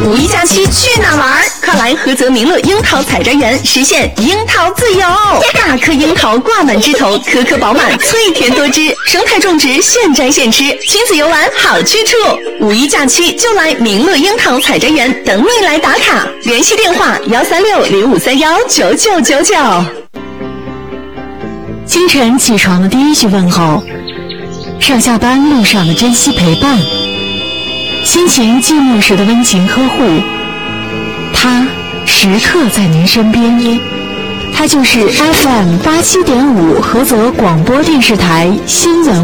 五一假期去哪玩？快来菏泽民乐樱桃采摘园，实现樱桃自由！大颗樱桃挂满枝头，颗颗饱满，脆甜多汁，生态种植，现摘现吃，亲子游玩好去处。五一假期就来民乐樱桃采摘园，等你来打卡。联系电话13605319999。 清晨起床的第一句问候，上下班路上的珍惜陪伴，心情寂寞时的温情呵护，他时刻在您身边。他就是 FM87.5菏泽广播电视台新闻